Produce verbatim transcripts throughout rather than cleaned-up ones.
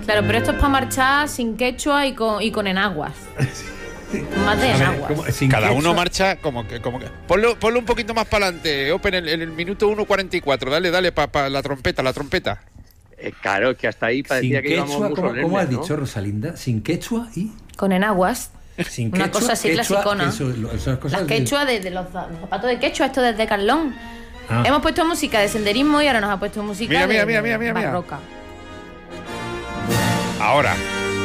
Claro, pero esto es para marchar sin quechua y con, y con enaguas. Más de enaguas. Cada uno marcha como que... Como que ponlo, ponlo un poquito más para adelante, Open, en el, el minuto uno cuarenta y cuatro. Dale, dale, para pa la trompeta, la trompeta. Eh, claro, que hasta ahí parecía que íbamos muy ¿cómo, solemnes, ¿Cómo has ¿no? dicho, Rosalinda? ¿Sin quechua y...? Con enaguas. Sin Una quechua, cosa así quechua, clasicona. Eso, esas cosas Las de- quechua de, de los, los zapatos de quechua, esto desde Carlón. Ah. Hemos puesto música de senderismo y ahora nos ha puesto música Mira, mira, de, mira, mira, de mira, mira. barroca. Ahora.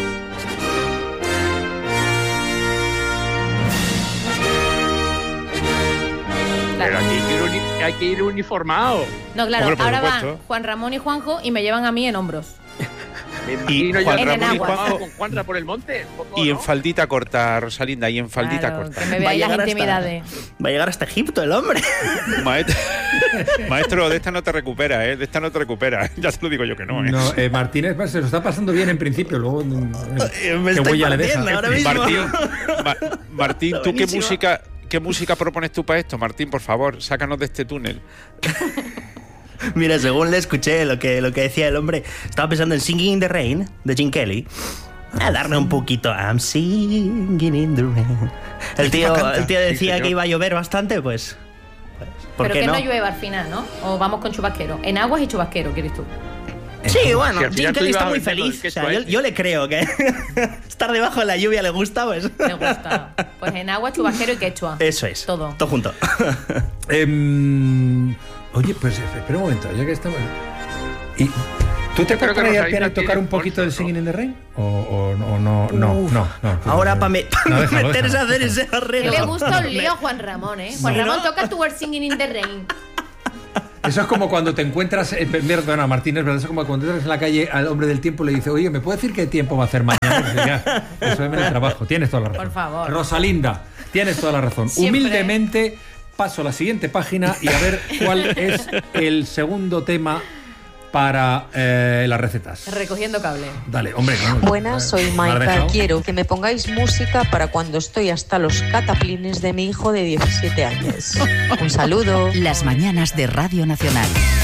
Pero aquí hay que ir, uni- hay que ir uniformado. No, claro, Hombre, por ahora van supuesto. Juan Ramón y Juanjo y me llevan a mí en hombros. Me imagino yo Juan a Ramón y uniformado Juanjo- con Juanra por el monte. un poco, Y en ¿no? faldita corta, Rosalinda, y en faldita Claro, corta. que me Va a veáis las llegar hasta- intimidades. Va a llegar hasta Egipto el hombre. Maestro, maestro, de esta no te recupera, ¿eh? De esta no te recupera. Ya te lo digo yo que no, ¿eh? No, eh, Martínez pues, se lo está pasando bien en principio, luego... mm, Eh, me ¿qué estoy huella le deja? partiendo ahora mismo. Martín, Ma- Martín, ¿tú qué Buenísimo. música, qué música propones tú para esto? Martín, por favor, sácanos de este túnel. Mira, según le escuché lo que, lo que decía el hombre, estaba pensando en Singing in the Rain, de Jim Kelly. A darle un poquito. I'm singing in the rain. El tío, el tío decía señor. que iba a llover bastante, pues... pues ¿por Pero qué que no? no? llueva al final, ¿no? O vamos con chubasquero. En aguas y chubasquero, ¿quieres tú? Sí, bueno, Si al Jim final tú Kelly ibas está a muy vender lo del feliz. O queso sea, yo, ese. yo le creo que estar debajo de la lluvia le gusta, pues... Me gusta. Pues en aguas, chubasquero y quechua. Eso es. Todo. Todo junto. Em, oye, pues espera un momento, ya que estamos... ¿Y tú te Yo creo puedes que poner al Rosalinda piano y tocar tiene un poquito del sponsor, Singing in the Rain? ¿O, o, o no, no, Uf. no, no? Ahora para me, pa No, déjalo, meterse déjalo, a hacer déjalo. ese arreglo. Que le gusta un lío a Juan Ramón, ¿eh? Juan Sí, Ramón, ¿no? toca tu We're Singing in the Rain. Eso es como cuando te encuentras, eh, perdona Martínez, ¿verdad? Eso es como cuando entras en la calle al hombre del tiempo y le dice, oye, ¿me puede decir qué tiempo va a hacer mañana? Pues ya, eso es en el trabajo, tienes toda la razón. Por favor. Rosalinda, tienes toda la razón. Siempre. Humildemente paso a la siguiente página y a ver cuál es el segundo tema para eh, las recetas. Recogiendo cable. Dale, hombre. No, Buenas, soy ¿me has Maika. dejado? Quiero que me pongáis música para cuando estoy hasta los cataplines de mi hijo de diecisiete años. Un saludo. Las mañanas de Radio Nacional.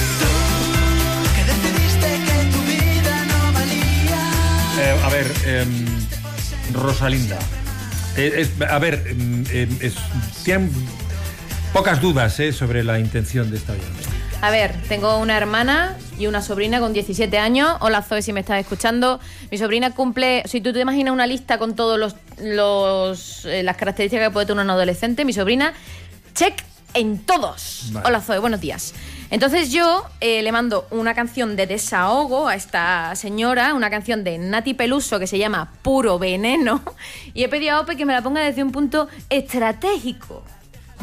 Eh, a ver, eh, Rosalinda. Eh, es- a ver, eh, es- tienen pocas dudas eh, sobre la intención de esta oyente. A ver, tengo una hermana y una sobrina con diecisiete años. Hola, Zoe, si me estás escuchando. Mi sobrina cumple... Si tú te imaginas una lista con todos los, los eh, las características que puede tener un adolescente, mi sobrina, check en todos. Vale. Hola, Zoe, buenos días. Entonces yo eh, le mando una canción de desahogo a esta señora, una canción de Nati Peluso que se llama Puro Veneno, y he pedido a Ope que me la ponga desde un punto estratégico.